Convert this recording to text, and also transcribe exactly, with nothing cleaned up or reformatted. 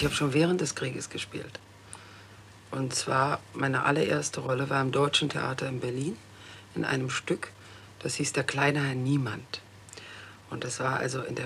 Ich habe schon während des Krieges gespielt. Und zwar, meine allererste Rolle war im Deutschen Theater in Berlin in einem Stück, das hieß Der kleine Herr Niemand. Und das war also in der